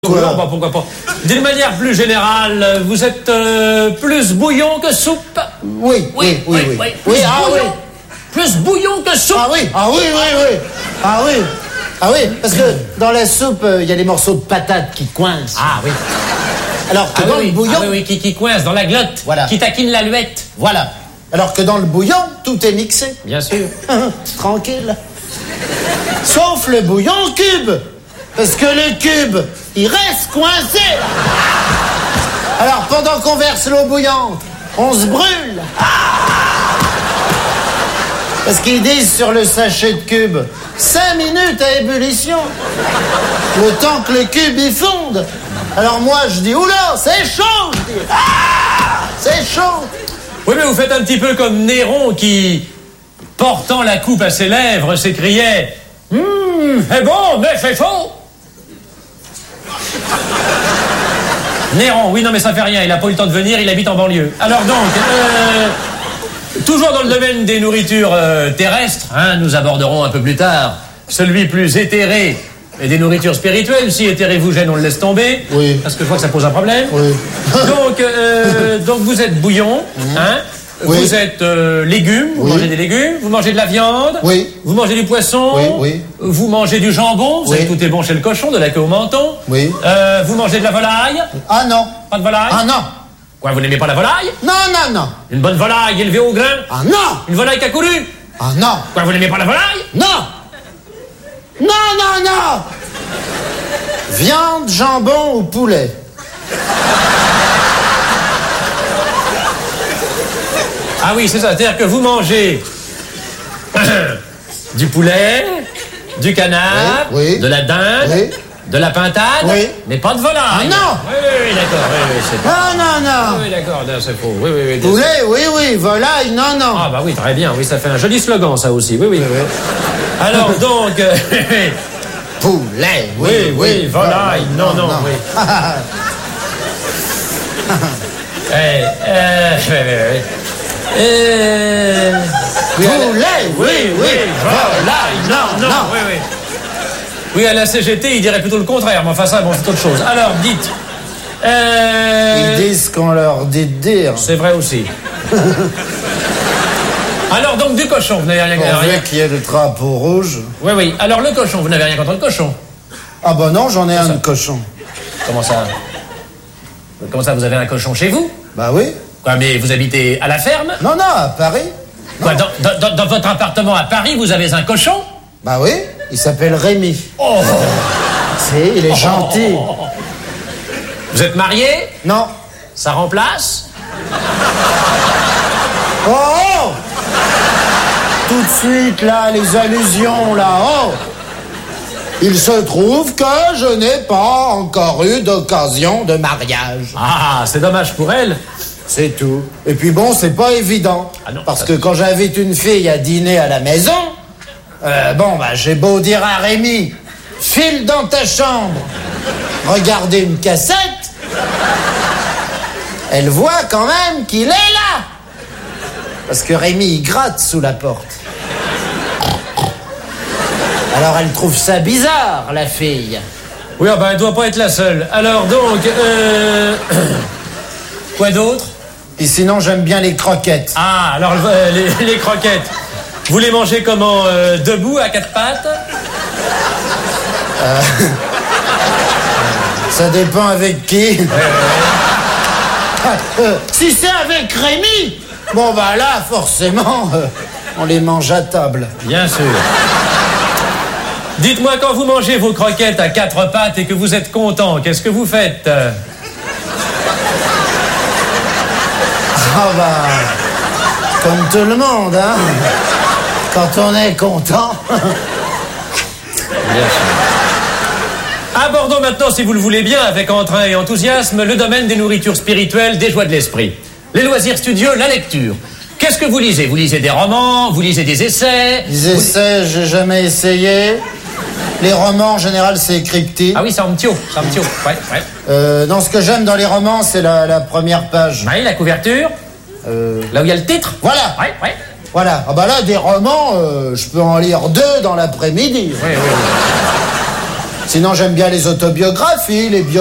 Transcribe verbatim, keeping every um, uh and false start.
Voilà. Bah, pourquoi pas. D'une manière plus générale, vous êtes euh, plus bouillon que soupe? Oui, oui, oui, oui. oui. oui. oui Plus, ah, bouillon, oui. plus bouillon que soupe? Ah oui, ah oui, oui, oui. Ah oui, ah oui, parce que dans la soupe, il euh, y a des morceaux de patates qui coincent. Ah oui. Alors que ah, dans oui, le bouillon... Ah oui, oui, qui, qui coince dans la glotte. Voilà. Qui taquine la luette. Voilà. Alors que dans le bouillon, tout est mixé. Bien sûr. Tranquille. Sauf le bouillon cube. Parce que le cube, il reste coincé. Alors pendant qu'on verse l'eau bouillante, on se brûle. Parce qu'ils disent sur le sachet de cube, cinq minutes à ébullition. Le temps que le cube y fonde. Alors moi je dis, oula, c'est chaud, je dis. Ah, c'est chaud. Oui, mais vous faites un petit peu comme Néron qui, portant la coupe à ses lèvres, s'écriait « Hum, c'est bon, mais c'est faux !» Néron, oui, non, mais ça fait rien, il n'a pas eu le temps de venir, il habite en banlieue. Alors donc, euh, toujours dans le domaine des nourritures euh, terrestres, hein, nous aborderons un peu plus tard celui plus éthéré et des nourritures spirituelles. Si éthéré vous gêne, on le laisse tomber. Oui. Parce que je vois que ça pose un problème. Oui. Donc, euh, donc vous êtes bouillon, mmh. hein. Oui. Vous êtes euh, légumes, vous oui. mangez des légumes, vous mangez de la viande, oui. vous mangez du poisson, oui, oui. vous mangez du jambon, vous oui. savez, tout est bon chez le cochon, de la queue au menton, oui. euh, vous mangez de la volaille. Ah non. Pas de volaille? Ah non. Quoi, vous n'aimez pas la volaille? Non, non, non. Une bonne volaille élevée au grain? Ah non. Une volaille qui a couru? Ah non. Quoi, vous n'aimez pas la volaille? Non. Non, non, non. Viande, jambon ou poulet? Ah oui, c'est ça, c'est-à-dire que vous mangez du poulet, du canard, oui, oui. de la dinde, oui. de la pintade, oui. mais pas de volaille. Ah non. Oui, oui, oui, d'accord, oui, oui, c'est pas... Non, non, non. Oui, oui, d'accord, c'est faux, oui, oui, oui. Poulet, oui, oui, volaille, non, non. Ah bah oui, très bien, oui, ça fait un joli slogan, ça aussi, oui, oui. oui, oui. Alors donc... Euh, poulet, oui, oui, oui, oui volaille, non, non, non, non. oui. eh, euh, oui, oui, oui. Euh... Oui, poulet, oui, oui, oui, volaille, non, non, non, oui, oui. Oui, à la C G T, ils diraient plutôt le contraire, mais enfin ça, bon, c'est autre chose. Alors, dites... Euh... Ils disent qu'on leur dit de dire. C'est vrai aussi. Alors, donc, du cochon, vous n'avez rien contre... Pourvu qu'il y ait le drapeau rouge. Oui, oui. Alors, le cochon, vous n'avez rien contre le cochon? Ah bah non, j'en ai un de cochon. Comment ça? Comment ça, vous avez un cochon chez vous? Bah oui. Quoi, mais vous habitez à la ferme? Non, non, à Paris. Quoi, dans, dans, dans votre appartement à Paris, vous avez un cochon? Bah oui, il s'appelle Rémi. Oh! C'est, il est oh, gentil. Oh, oh. Vous êtes marié? Non. Ça remplace? Oh, oh! Tout de suite, là, les allusions, là, oh! Il se trouve que je n'ai pas encore eu d'occasion de mariage. Ah, c'est dommage pour elle. C'est tout. Et puis bon, c'est pas évident. Ah non, parce que quand j'invite une fille à dîner à la maison, euh, bon, bah, j'ai beau dire à Rémi, file dans ta chambre, regardez une cassette, elle voit quand même qu'il est là. Parce que Rémi, il gratte sous la porte. Alors elle trouve ça bizarre, la fille. Oui, ah ben, elle doit pas être la seule. Alors donc, euh... quoi d'autre? Et sinon, j'aime bien les croquettes. Ah, alors euh, les, les croquettes. Vous les mangez comment? euh, Debout, à quatre pattes? euh... Ça dépend avec qui. Ouais, ouais. euh, si c'est avec Rémi, bon bah là, forcément, euh, on les mange à table. Bien sûr. Dites-moi, quand vous mangez vos croquettes à quatre pattes et que vous êtes content, qu'est-ce que vous faites? Ah bah, comme tout le monde, hein. Quand on est content. Bien sûr. Abordons maintenant, si vous le voulez bien, avec entrain et enthousiasme, le domaine des nourritures spirituelles, des joies de l'esprit. Les loisirs studieux, la lecture. Qu'est-ce que vous lisez? Vous lisez des romans, vous lisez des essais? Des essais, j'ai jamais essayé. Les romans, en général, c'est cryptique. Ah oui, c'est en mtio, c'est en mtio, ouais, ouais. Euh, non, ce que j'aime dans les romans, c'est la, la première page. Oui, la couverture. Euh... Là où il y a le titre. Voilà. Ouais, ouais. Voilà. Ah bah là, des romans, euh, je peux en lire deux dans l'après-midi. Oui, oui, oui. Sinon, j'aime bien les autobiographies, les biographies.